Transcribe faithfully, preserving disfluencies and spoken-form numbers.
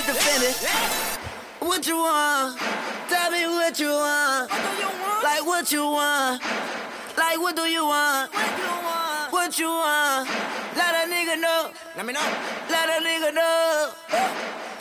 with the Fendi. What you want? Tell me what you want. Like what you want? Like what do you want? What you want? Let a nigga know. Let me know. Let a nigga know.